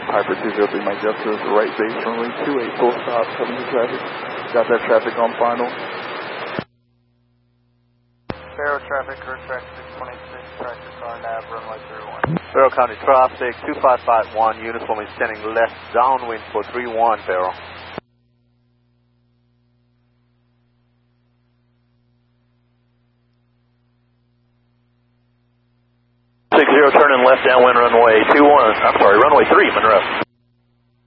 Piper 203, Mike Justice, right base, runway 28, full stop, coming to traffic. Got that traffic on final. Faro traffic, current track 626, practice RNAV, runway 31. Faro County traffic, 2551, uniform is standing left downwind for 31, Faro. 60, turning left downwind runway 21, I'm sorry, runway 3, Monroe.